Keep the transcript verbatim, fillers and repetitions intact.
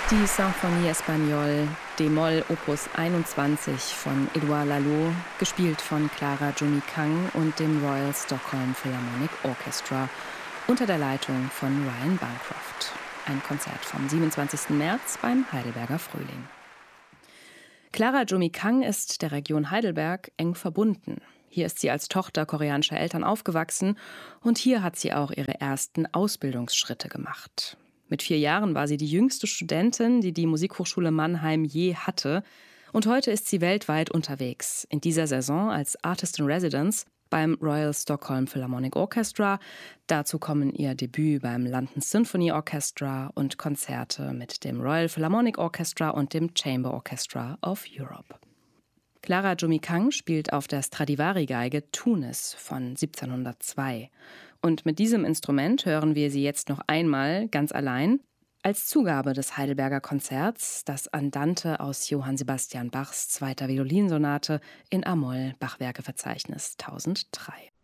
Die Symphonie Espagnole d-Moll Opus einundzwanzig von Edouard Laloux, gespielt von Clara Jumi Kang und dem Royal Stockholm Philharmonic Orchestra unter der Leitung von Ryan Bancroft. Ein Konzert vom siebenundzwanzigsten März beim Heidelberger Frühling. Clara Jumi Kang ist der Region Heidelberg eng verbunden. Hier ist sie als Tochter koreanischer Eltern aufgewachsen und hier hat sie auch ihre ersten Ausbildungsschritte gemacht. Mit vier Jahren war sie die jüngste Studentin, die die Musikhochschule Mannheim je hatte. Und heute ist sie weltweit unterwegs. In dieser Saison als Artist in Residence beim Royal Stockholm Philharmonic Orchestra. Dazu kommen ihr Debüt beim London Symphony Orchestra und Konzerte mit dem Royal Philharmonic Orchestra und dem Chamber Orchestra of Europe. Clara Jumi Kang spielt auf der Stradivari-Geige Tunis von siebzehnhundertzwei. Und mit diesem Instrument hören wir sie jetzt noch einmal ganz allein als Zugabe des Heidelberger Konzerts, das Andante aus Johann Sebastian Bachs zweiter Violinsonate in a-Moll Bachwerkeverzeichnis tausenddrei.